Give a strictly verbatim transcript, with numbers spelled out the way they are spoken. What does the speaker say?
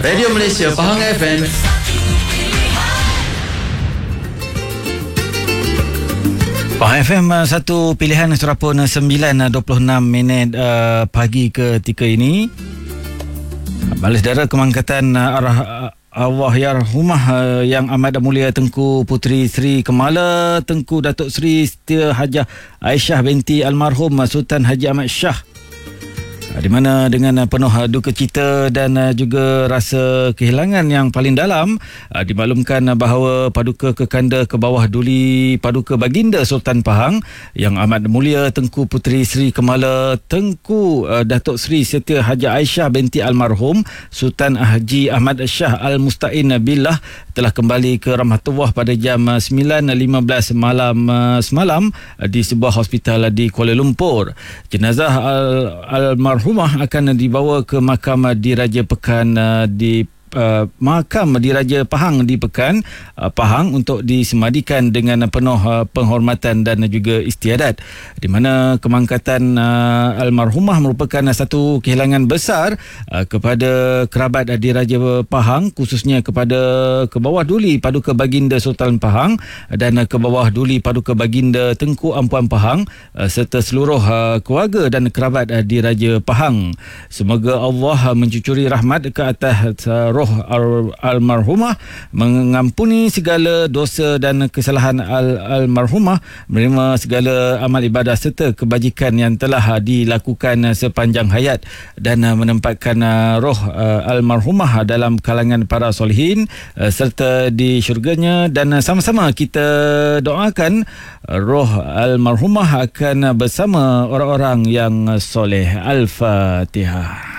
Radio Malaysia Pahang F M. Pahang F M, satu pilihan Serapun sembilan dua puluh enam minit uh, pagi ketika ini. Balai Sedara Kemangkatan uh, arah uh, Allahyarhumah uh, Yang Amat Mulia Tengku Puteri Seri Kemala Tengku Datuk Seri Siti Hajah Aisyah binti almarhum Sultan Haji Ahmad Shah, di mana dengan penuh duka cita dan juga rasa kehilangan yang paling dalam, dimaklumkan bahawa Paduka Kekanda ke bawah Duli Paduka Baginda Sultan Pahang Yang Amat Mulia Tengku Puteri Seri Kemala Tengku Datuk Seri Siti Hajah Aisyah binti almarhum Sultan Haji Ahmad Shah Al-Musta'in Billah telah kembali ke rahmatullah pada jam sembilan lima belas malam semalam di sebuah hospital di Kuala Lumpur. Jenazah almarhum Rumah akan dibawa ke makam Diraja Pekan uh, di Uh, makam Diraja Pahang di Pekan uh, Pahang untuk disemadikan dengan penuh uh, penghormatan dan juga istiadat, di mana kemangkatan uh, almarhumah merupakan satu kehilangan besar uh, kepada kerabat uh, Diraja Pahang, khususnya kepada ke bawah Duli Paduka Baginda Sultan Pahang dan uh, ke bawah Duli Paduka Baginda Tengku Ampuan Pahang uh, serta seluruh uh, keluarga dan kerabat uh, Diraja Pahang. Semoga Allah uh, mencucuri rahmat ke atas uh, roh almarhumah, mengampuni segala dosa dan kesalahan al almarhumah, menerima segala amal ibadah serta kebajikan yang telah dilakukan sepanjang hayat, dan menempatkan roh almarhumah dalam kalangan para solehin serta di syurganya. Dan sama-sama kita doakan roh almarhumah akan bersama orang-orang yang soleh. Al-Fatihah.